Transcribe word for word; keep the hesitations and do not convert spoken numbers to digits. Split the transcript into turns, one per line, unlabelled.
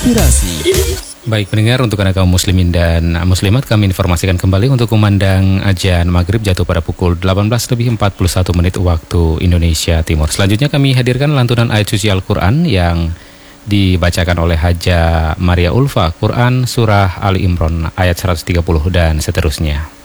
Inspirasi.
Baik pendengar, untuk Anda kaum muslimin dan muslimat, kami informasikan kembali untuk kumandang azan maghrib jatuh pada pukul delapan belas lebih empat puluh satu menit waktu Indonesia Timur. Selanjutnya kami hadirkan lantunan ayat suci Al-Quran yang dibacakan oleh Haja Maria Ulfa, Quran Surah Ali Imran ayat seratus tiga puluh dan seterusnya.